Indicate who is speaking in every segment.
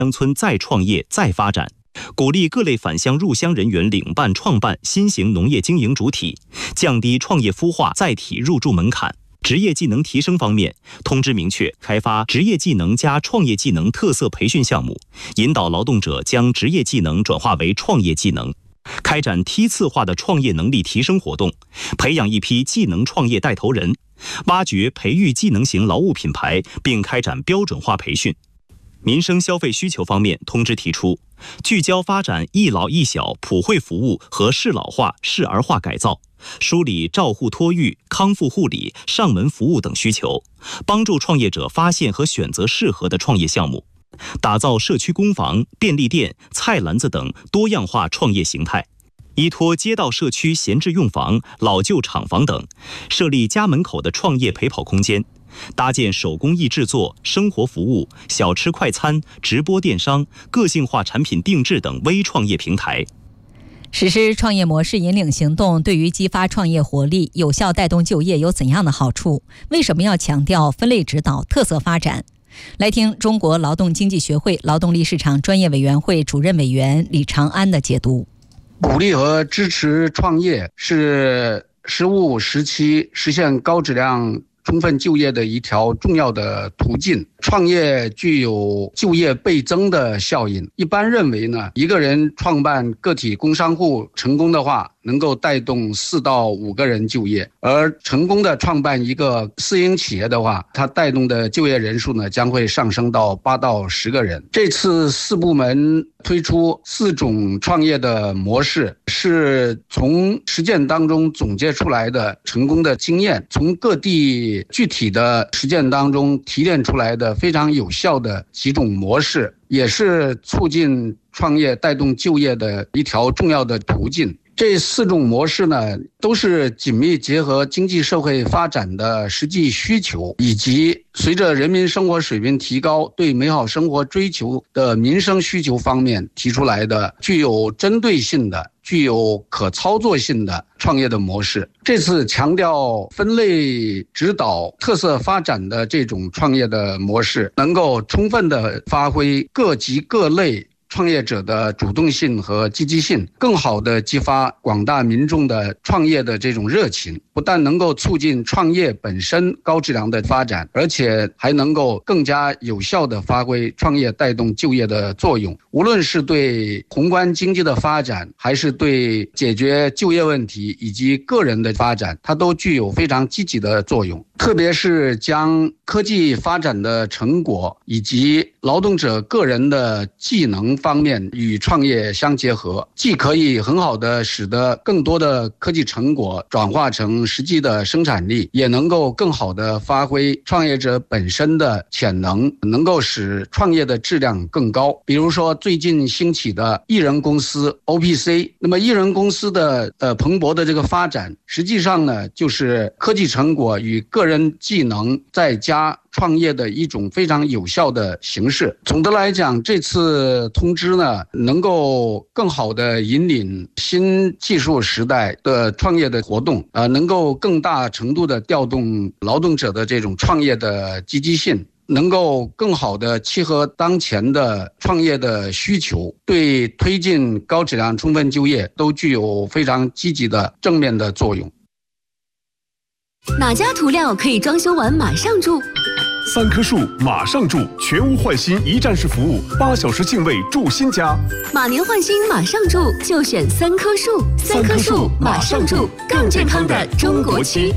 Speaker 1: 乡村再创业再发展，鼓励各类返乡入乡人员领办创办新型农业经营主体，降低创业孵化载体入驻门槛。职业技能提升方面，通知明确开发职业技能加创业技能特色培训项目，引导劳动者将职业技能转化为创业技能，开展梯次化的创业能力提升活动，培养一批技能创业带头人，挖掘培育技能型劳务品牌，并开展标准化培训。民生消费需求方面，通知提出，聚焦发展一老一小普惠服务和适老化、适儿化改造，梳理照护托育、康复护理、上门服务等需求，帮助创业者发现和选择适合的创业项目，打造社区工坊、便利店、菜篮子等多样化创业形态。依托街道社区闲置用房、老旧厂房等，设立家门口的创业陪跑空间，搭建手工艺制作、生活服务、小吃快餐、直播电商、个性化产品定制等微创业平台。
Speaker 2: 实施创业模式引领行动对于激发创业活力、有效带动就业有怎样的好处？为什么要强调分类指导、特色发展？来听中国劳动经济学会劳动力市场专业委员会主任委员李长安的解读。
Speaker 3: 鼓励和支持创业是实务时期实现高质量充分就业的一条重要的途径。创业具有就业倍增的效应。一般认为呢，一个人创办个体工商户成功的话，能够带动4到5个人就业，而成功的创办一个私营企业的话，它带动的就业人数呢将会上升到8到10个人。这次4部门推出4种创业的模式，是从实践当中总结出来的成功的经验，从各地具体的实践当中提炼出来的非常有效的几种模式，也是促进创业带动就业的一条重要的途径。这4种模式呢，都是紧密结合经济社会发展的实际需求，以及随着人民生活水平提高，对美好生活追求的民生需求方面提出来的具有针对性的、具有可操作性的创业的模式。这次强调分类指导、特色发展的这种创业的模式，能够充分地发挥各级各类创业者的主动性和积极性，更好地激发广大民众的创业的这种热情，不但能够促进创业本身高质量的发展，而且还能够更加有效地发挥创业带动就业的作用。无论是对宏观经济的发展，还是对解决就业问题以及个人的发展，它都具有非常积极的作用。特别是将科技发展的成果以及劳动者个人的技能方面与创业相结合，既可以很好的使得更多的科技成果转化成实际的生产力，也能够更好的发挥创业者本身的潜能，能够使创业的质量更高。比如说最近兴起的艺人公司 OPC， 那么艺人公司的蓬勃的这个发展，实际上呢就是科技成果与个人技能再加创业的一种非常有效的形式。总的来讲，这次通知呢，能够更好的引领新技术时代的创业的活动，能够更大程度的调动劳动者的这种创业的积极性，能够更好的契合当前的创业的需求，对推进高质量充分就业都具有非常积极的正面的作用。
Speaker 4: 哪家涂料可以装修完马上住
Speaker 5: ？3棵树马上住，全屋换新一站式服务，8小时净位住新家。
Speaker 4: 马年换新马上住，就选3棵树。3棵树马上住，更健康的中国区。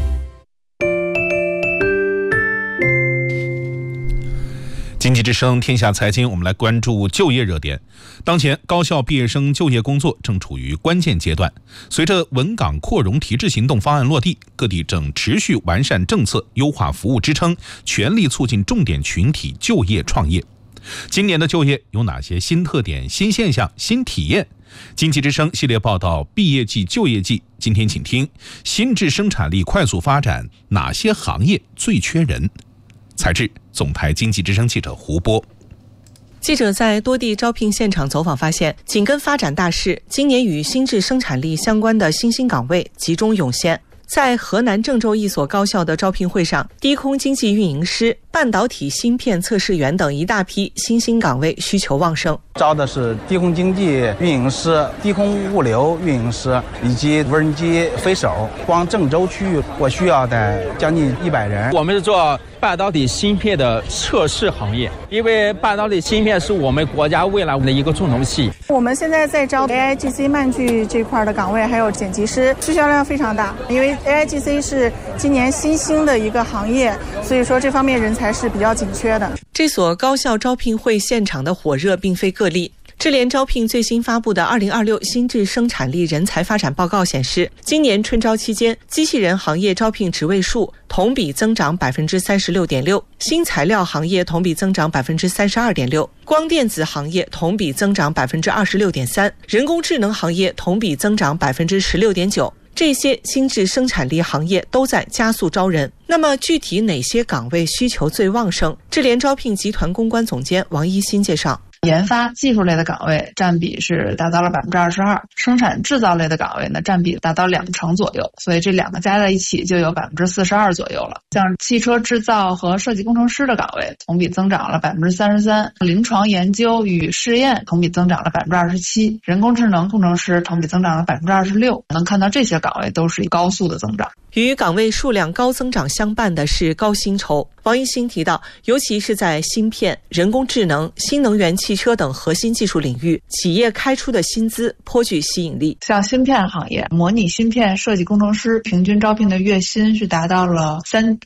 Speaker 6: 经济之声天下财经，我们来关注就业热点。当前高校毕业生就业工作正处于关键阶段，随着稳岗扩容提质行动方案落地，各地正持续完善政策，优化服务支撑，全力促进重点群体就业创业。今年的就业有哪些新特点、新现象、新体验？经济之声系列报道毕业季就业季，今天请听新质生产力快速发展，哪些行业最缺人？采制总台经济之声记者胡波。
Speaker 7: 记者在多地招聘现场走访发现，紧跟发展大势，今年与新质生产力相关的新兴岗位集中涌现。在河南郑州一所高校的招聘会上，低空经济运营师、 半导体芯片测试员等一大批新兴岗位需求旺盛。
Speaker 8: 招的是低空经济运营师、低空物流运营师以及无人机飞手。光郑州区域我需要的将近100人。
Speaker 9: 我们是做半导体芯片的测试行业，因为半导体芯片是我们国家未来的一个重头戏。
Speaker 10: 我们现在在招 AIGC 慢锯这块的岗位，还有剪辑师，需求量非常大。因为 AIGC 是今年新兴的一个行业，所以说这方面人才是比较紧缺的。
Speaker 7: 这所高校招聘会现场的火热并非个例。智联招聘最新发布的2026新质生产力人才发展报告显示，今年春招期间，机器人行业招聘职位数同比增长 36.6%， 新材料行业同比增长 32.6%， 光电子行业同比增长 26.3%， 人工智能行业同比增长 16.9%。这些新质生产力行业都在加速招人。那么具体哪些岗位需求最旺盛？智联招聘集团公关总监王一新介绍。
Speaker 11: 研发技术类的岗位占比是达到了 22%， 生产制造类的岗位呢占比达到20%左右，所以这两个加在一起就有 42% 左右了。像汽车制造和设计工程师的岗位同比增长了 33%， 临床研究与试验同比增长了 27%， 人工智能工程师同比增长了 26%， 能看到这些岗位都是高速的增长。
Speaker 7: 与岗位数量高增长相伴的是高薪酬。王一新提到，尤其是在芯片、人工智能、新能源汽车等核心技术领域，企业开出的薪资颇具吸引力。
Speaker 11: 像芯片行业，模拟芯片设计工程师平均招聘的月薪是达到了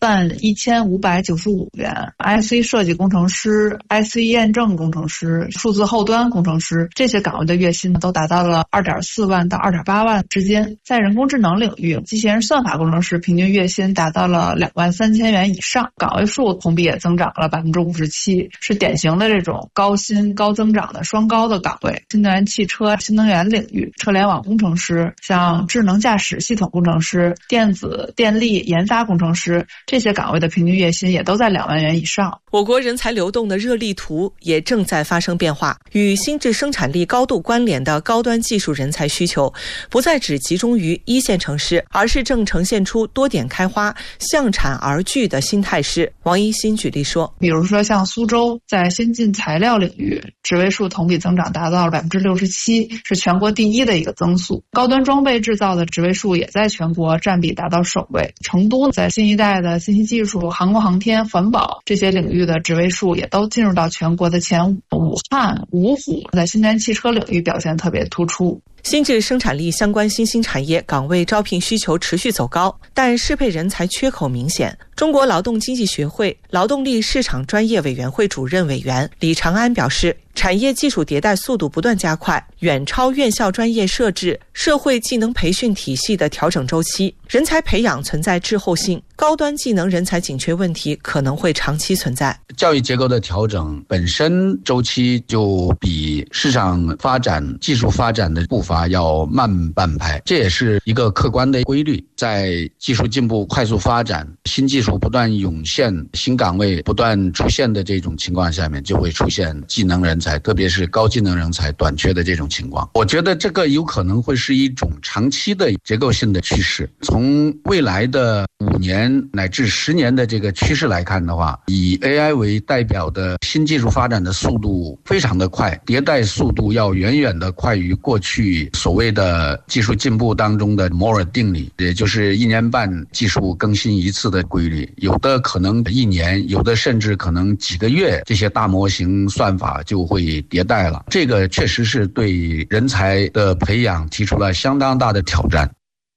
Speaker 11: 31595元 ，IC 设计工程师、IC 验证工程师、数字后端工程师这些岗位的月薪都达到了2.4万到2.8万之间。在人工智能领域，机器人算法工程师平均月薪达到了23000元以上，岗位数同比也增长了 57%， 是典型的这种高薪高增长的双高的岗位。新能源汽车、新能源领域，车联网工程师、像智能驾驶系统工程师、电子电力研发工程师，这些岗位的平均月薪也都在2万元以上。
Speaker 7: 我国人才流动的热力图也正在发生变化，与新质生产力高度关联的高端技术人才需求不再只集中于一线城市，而是正呈现出多点开花、向产而聚的新态势。王一新举例说，
Speaker 11: 比如说像苏州在先进材料领域职位数同比增长达到了 67%， 是全国第一的一个增速。高端装备制造的职位数也在全国占比达到首位。成都在新一代的信息技术、航空航天、环保这些领域的职位数也都进入到全国的前5。武汉、芜湖在新能源汽车领域表现特别突出。
Speaker 7: 新质生产力相关新兴产业岗位招聘需求持续走高，但适配人才缺口明显。中国劳动经济学会劳动力市场专业委员会主任委员李长安表示，产业技术迭代速度不断加快，远超院校专业设置、社会技能培训体系的调整周期，人才培养存在滞后性，高端技能人才紧缺问题可能会长期存在。
Speaker 3: 教育结构的调整本身周期就比市场发展、技术发展的步伐要慢半拍，这也是一个客观的规律。在技术进步快速发展、新技术不断涌现、新岗位不断出现的这种情况下面，就会出现技能人才，特别是高技能人才短缺的这种情况。我觉得这个有可能会是一种长期的结构性的趋势。从未来的5年乃至10年的这个趋势来看的话，以 AI 为代表的新技术发展的速度非常的快，迭代速度要远远的快于过去所谓的技术进步当中的摩尔定律，也就是1年半技术更新一次的规律，有的可能1年，有的甚至可能几个月，这些大模型算法就会迭代了。这个确实是对人才的培养提出了相当大的挑战。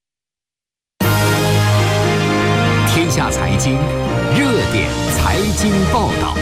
Speaker 12: 天下财经热点财经报道。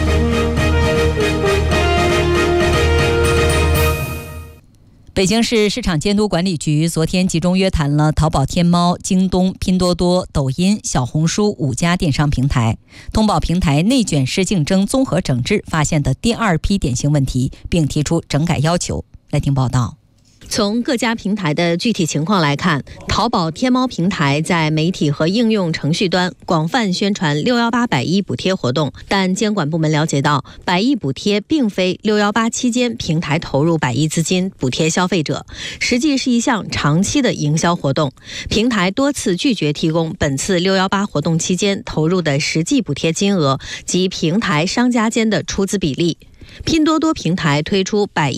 Speaker 2: 北京市市场监督管理局昨天集中约谈了淘宝、天猫、京东、拼多多、抖音、小红书5家电商平台，通报平台内卷式竞争综合整治发现的第2批典型问题，并提出整改要求。来听报道。
Speaker 13: 从各家平台的具体情况来看，淘宝、天猫平台在媒体和应用程序端广泛宣传618百亿补贴活动，但监管部门了解到，百亿补贴并非618期间平台投入百亿资金补贴消费者，实际是一项长期的营销活动。平台多次拒绝提供本次618活动期间投入的实际补贴金额及平台商家间的出资比例。拼多多平台推出百亿